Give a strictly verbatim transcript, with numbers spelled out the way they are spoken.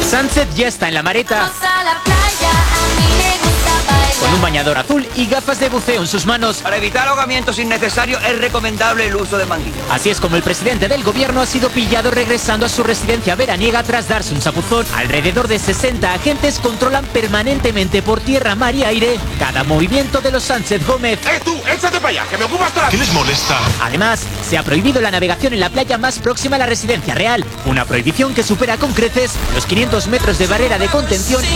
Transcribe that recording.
Sánchez ya está en la mareta, con un bañador azul y gafas de buceo en sus manos. Para evitar ahogamientos innecesarios es recomendable el uso de manguillas. Así es como el presidente del gobierno ha sido pillado regresando a su residencia veraniega tras darse un chapuzón. Alrededor de sesenta agentes controlan permanentemente por tierra, mar y aire cada movimiento de los Sánchez Gómez. ¡Eh tú! ¡Échate para allá! ¡Que me ocupas toda la... ¿Qué les molesta? Además, se ha prohibido la navegación en la playa más próxima a la residencia real. Una prohibición que supera con creces los quinientos metros de barrera de contención